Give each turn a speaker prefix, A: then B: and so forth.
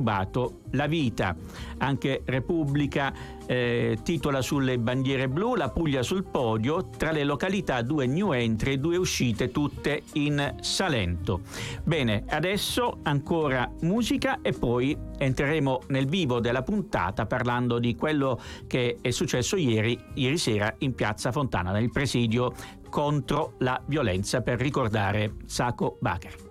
A: rubato la vita. Anche Repubblica titola sulle bandiere blu, la Puglia sul podio, tra le località 2 new entry e 2 uscite tutte in Salento. Bene, adesso ancora musica e poi entreremo nel vivo della puntata parlando di quello che è successo ieri sera in piazza Fontana, nel presidio contro la violenza per ricordare Sacco Bakr.